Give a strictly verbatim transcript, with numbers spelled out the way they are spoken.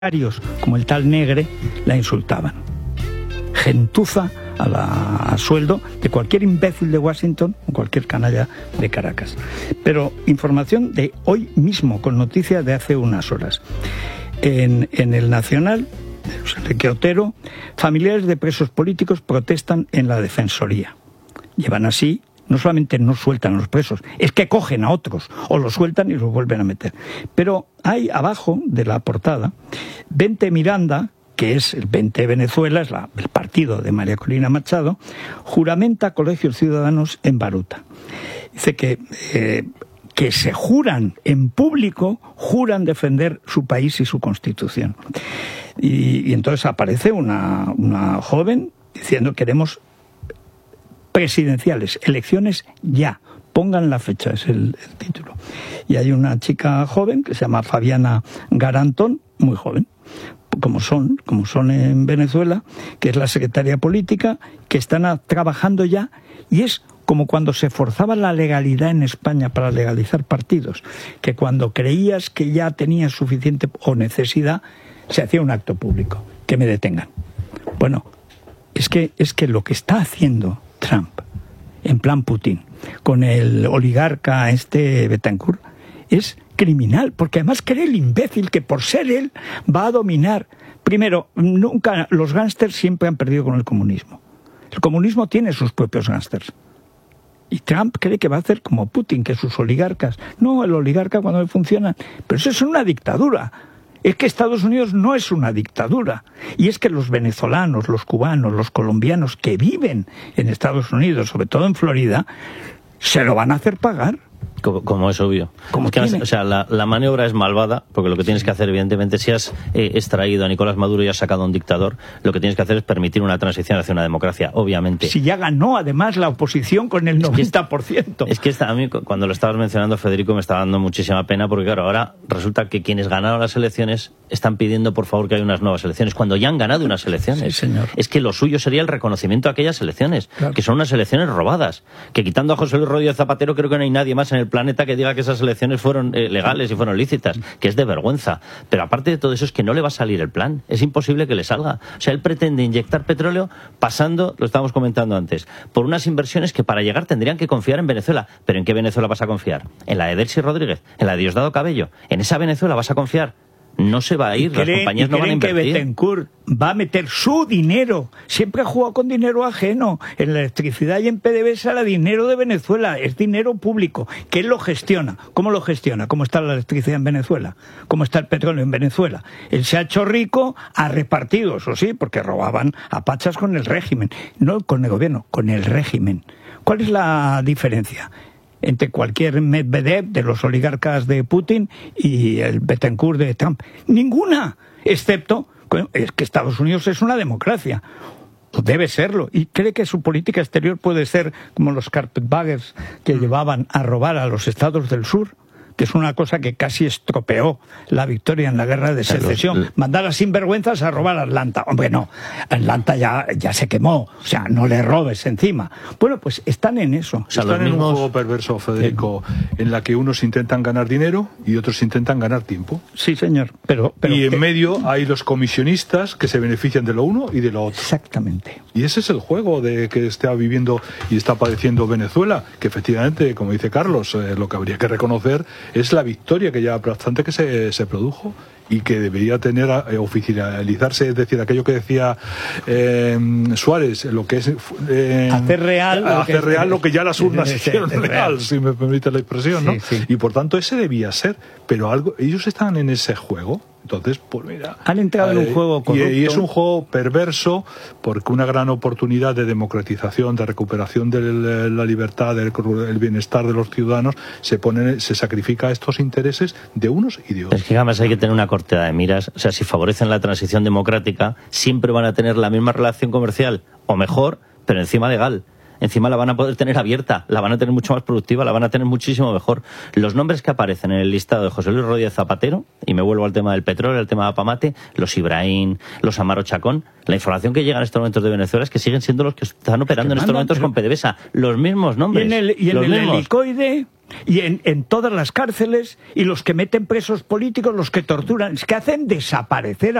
como el tal Negre la insultaban. Gentuza a, la, a sueldo de cualquier imbécil de Washington o cualquier canalla de Caracas. Pero información de hoy mismo, con noticia de hace unas horas. En, en el Nacional, José Enrique Otero, familiares de presos políticos protestan en la Defensoría. Llevan así, no solamente no sueltan a los presos, es que cogen a otros, o los sueltan y los vuelven a meter. Pero hay abajo de la portada, Vente Miranda, que es el Vente Venezuela, es la, el partido de María Corina Machado, juramenta colegios ciudadanos en Baruta. Dice que, eh, que se juran en público, juran defender su país y su constitución. Y, y entonces aparece una, una joven diciendo queremos presidenciales, elecciones ya, pongan la fecha, es el, el título. Y hay una chica joven que se llama Fabiana Garantón, muy joven, como son, como son en Venezuela, que es la secretaria política, que están a, trabajando ya, y es como cuando se forzaba la legalidad en España para legalizar partidos, que cuando creías que ya tenías suficiente o necesidad, se hacía un acto público, que me detengan. Bueno, es que, es que lo que está haciendo Trump, en plan Putin, con el oligarca este Betancourt, es criminal, porque además cree el imbécil que por ser él va a dominar. Primero, nunca los gángsters siempre han perdido con el comunismo. El comunismo tiene sus propios gángsters. Y Trump cree que va a hacer como Putin, que sus oligarcas. No, el oligarca cuando le funciona. Pero eso es una dictadura. Es que Estados Unidos no es una dictadura. Y es que los venezolanos, los cubanos, los colombianos que viven en Estados Unidos, sobre todo en Florida, se lo van a hacer pagar. Como, como es obvio. Como es que, o sea, la, la maniobra es malvada, porque lo que tienes que hacer, evidentemente, si has eh, extraído a Nicolás Maduro y has sacado a un dictador, lo que tienes que hacer es permitir una transición hacia una democracia, obviamente. Si ya ganó, además, la oposición con el noventa por ciento. Es que, es que esta, a mí, cuando lo estabas mencionando, Federico, me estaba dando muchísima pena, porque claro, ahora resulta que quienes ganaron las elecciones están pidiendo, por favor, que haya unas nuevas elecciones, cuando ya han ganado unas elecciones. Sí, señor. Es que lo suyo sería el reconocimiento a aquellas elecciones, claro, que son unas elecciones robadas, que quitando a José Luis Rodríguez Zapatero, creo que no hay nadie más en el planeta que diga que esas elecciones fueron eh, legales y fueron lícitas, que es de vergüenza. Pero aparte de todo eso es que no le va a salir el plan, es imposible que le salga. O sea, él pretende inyectar petróleo pasando, lo estábamos comentando antes, por unas inversiones que para llegar tendrían que confiar en Venezuela. ¿Pero en qué Venezuela vas a confiar? ¿En la de Delcy Rodríguez? ¿En la de Diosdado Cabello? ¿En esa Venezuela vas a confiar? No se va a ir, las compañías no van a invertir. ¿Creen que Betancourt va a meter su dinero? Siempre ha jugado con dinero ajeno. En la electricidad y en P D V S era dinero de Venezuela, es dinero público, que él lo gestiona. ¿Cómo lo gestiona? ¿Cómo está la electricidad en Venezuela? ¿Cómo está el petróleo en Venezuela? Él se ha hecho rico, ha repartido, eso sí, porque robaban a pachas con el régimen. No con el gobierno, con el régimen. ¿Cuál es la diferencia entre cualquier Medvedev de los oligarcas de Putin y el Betancourt de Trump? Ninguna, excepto es que Estados Unidos es una democracia, debe serlo, y cree que su política exterior puede ser como los carpetbaggers que llevaban a robar a los estados del sur, que es una cosa que casi estropeó la victoria en la guerra de secesión. Mandar a sinvergüenzas a robar a Atlanta. Hombre, no, Atlanta ya, ya se quemó, o sea, no le robes encima. Bueno, pues están en eso. O sea, están en mismos... un juego perverso, Federico, eh... en la que unos intentan ganar dinero y otros intentan ganar tiempo. Sí, señor. Pero, pero y en que... medio hay los comisionistas que se benefician de lo uno y de lo otro. Exactamente. Y ese es el juego de que está viviendo y está padeciendo Venezuela, que efectivamente, como dice Carlos, eh, lo que habría que reconocer es la victoria que ya bastante que se, se produjo y que debería tener eh, oficializarse, es decir, aquello que decía eh, Suárez, lo que es eh, hacer real, hacer lo que real es, lo que ya las urnas sí, hicieron real, real, si me permite la expresión, ¿no? Sí, sí. Y por tanto ese debía ser, pero algo ellos están en ese juego. Entonces, pues mira... Han entrado eh, en un juego corrupto. Y, y es un juego perverso, porque una gran oportunidad de democratización, de recuperación de la libertad, del el bienestar de los ciudadanos, se pone, se sacrifica a estos intereses de unos y de otros. Es que además hay que tener una cortedad de miras. O sea, si favorecen la transición democrática, siempre van a tener la misma relación comercial, o mejor, pero encima legal. Encima la van a poder tener abierta, la van a tener mucho más productiva, la van a tener muchísimo mejor. Los nombres que aparecen en el listado de José Luis Rodríguez Zapatero, y me vuelvo al tema del petróleo, al tema de Apamate, los Ibrahim, los Amaro Chacón, la información que llega en estos momentos de Venezuela es que siguen siendo los que están operando en estos momentos con P D V S A. Los mismos nombres. Y en el, y en el helicoide Y en, en todas las cárceles, y los que meten presos políticos, los que torturan, es que hacen desaparecer